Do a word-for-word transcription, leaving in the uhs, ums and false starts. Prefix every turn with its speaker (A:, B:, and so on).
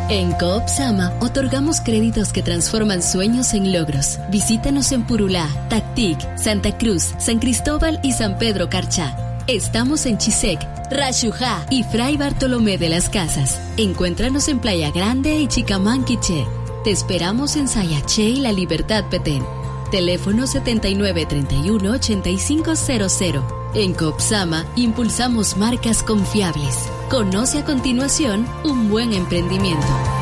A: En Coop Sama otorgamos créditos que transforman sueños en logros. Visítanos en Purulá, Tactic, Santa Cruz, San Cristóbal y San Pedro Carchá. Estamos en Chisec, Rashujá y Fray Bartolomé de las Casas. Encuéntranos en Playa Grande y Chicamán, Quiché. Te esperamos en Sayaché y La Libertad, Petén. Teléfono setenta y nueve treinta y uno ochenta y cinco cero cero. En Coop Sama impulsamos marcas confiables. Conoce a continuación un buen emprendimiento.